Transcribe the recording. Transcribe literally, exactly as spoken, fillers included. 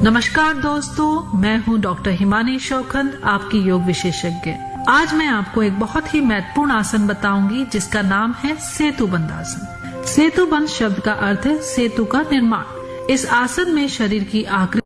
नमस्कार दोस्तों, मैं हूं डॉक्टर हिमानी शौखंद, आपकी योग विशेषज्ञ। आज मैं आपको एक बहुत ही महत्वपूर्ण आसन बताऊंगी जिसका नाम है सेतुबंध आसन। सेतुबंध शब्द का अर्थ है सेतु का निर्माण। इस आसन में शरीर की आकृति